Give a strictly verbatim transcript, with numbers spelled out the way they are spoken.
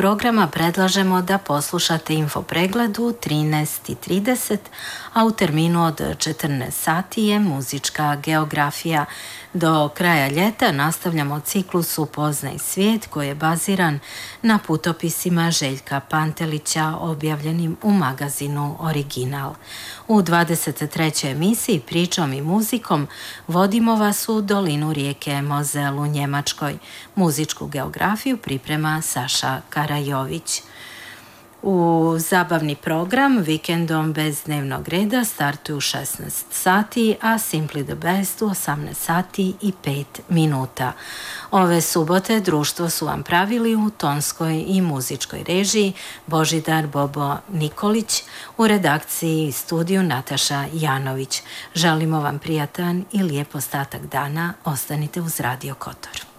programa predlažemo da poslušate infopregled u trinaest i trideset, a u terminu od četrnaest sati je muzička geografija. Do kraja ljeta nastavljamo ciklus Upoznaj svijet koji je baziran na putopisima Željka Pantelića objavljenim u magazinu Original. U dvadeset trećoj emisiji Pričom i muzikom vodimo vas u dolinu rijeke Mozel u Njemačkoj. Muzičku geografiju priprema Saša Karajović. U zabavni program vikendom bez dnevnog reda startuju u šesnaest sati, a Simply the Best u osamnaest sati i pet minuta. Ove subote društvo su vam pravili u tonskoj i muzičkoj režiji Božidar Bobo Nikolić, u redakciji i studiju Nataša Janović. Želimo vam prijatan i lijep ostatak dana. Ostanite uz Radio Kotor.